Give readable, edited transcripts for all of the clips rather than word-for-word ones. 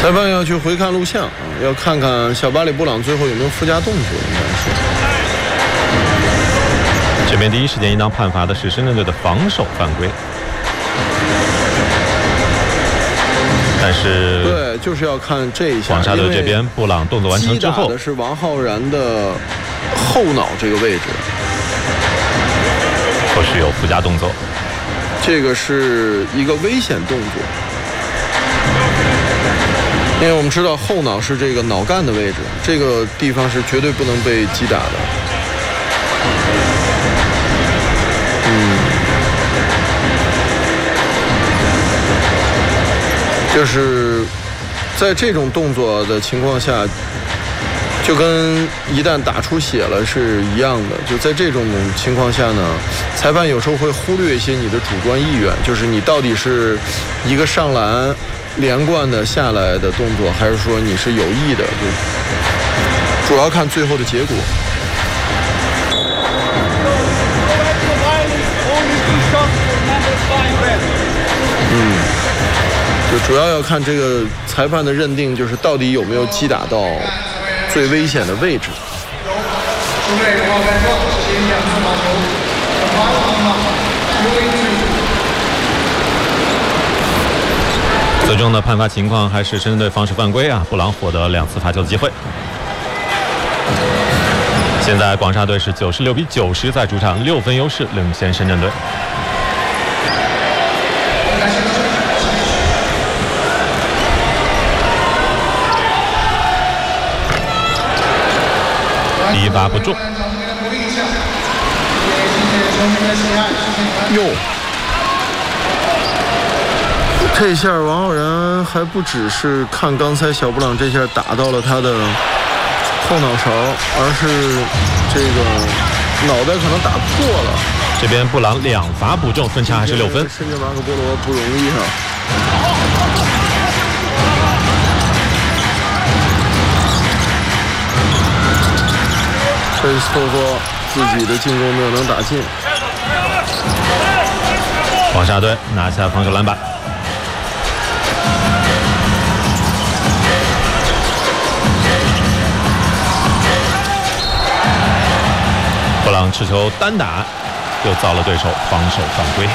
裁判要去回看录像，要看看小巴里布朗最后有没有附加动作，应该是。 这边第一时间应当判罚的是深圳队的防守犯规，但是对，就是要看这一下。 黄沙队这边布朗动作完成之后， 击打的是王浩然的后脑这个位置， 或许有附加动作。 这个是一个危险动作，因为我们知道后脑是这个脑干的位置，这个地方是绝对不能被击打的。就是在这种动作的情况下，就跟一旦打出血了是一样的。就在这种情况下呢，裁判有时候会忽略一些你的主观意愿，就是你到底是一个上篮连贯的下来的动作，还是说你是有意的，就主要看最后的结果。就主要要看这个裁判的认定，就是到底有没有击打到最危险的位置。 最终的判罚情况还是深圳队防守犯规啊，布朗获得2次罚球的机会。现在广厦队是96比90，在主场6分优势领先深圳队。第一罚不中。 哟，这一下王浩然还不只是看刚才小布朗这下打到了他的后脑勺，而是这个脑袋可能打破了。 这边布朗2罚不中，分差还是6分。 深圳马可波罗不容易啊。克里斯托弗自己的进攻没有能打进， 黄沙队拿下防守篮板。布朗持球单打，又遭了对手防守犯规。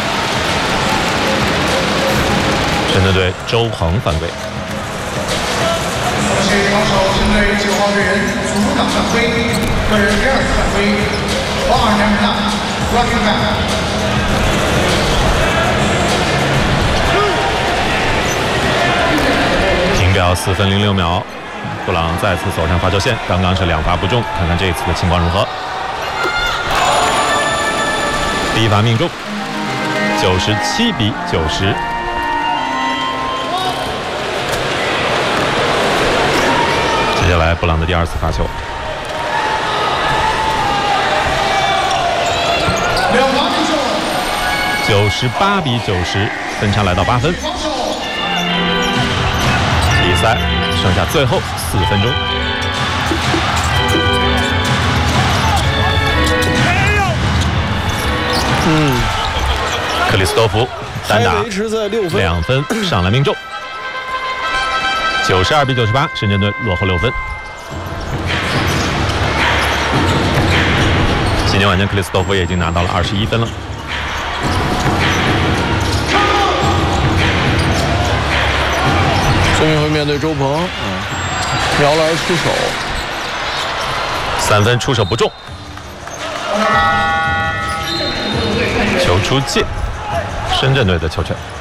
深圳队周鹏犯规。 防守针对9号队员主挡犯规，个人第2次犯规，黄尔良纳 running back。 停表4分06秒，布朗再次走上罚球线，刚刚是2罚不中，看看这一次的情况如何。第一罚命中，97比90。接下来布朗的第2次罚球，98比90，分差来到8分。比赛剩下最后4分钟。克里斯多夫单打2分上篮命中。92比98，深圳队落后6分。今天晚间克里斯多夫也已经拿到了21分了。 孙铭徽面对周鹏，摇篮出手 ，3分出手不中，球出界，深圳队的球权。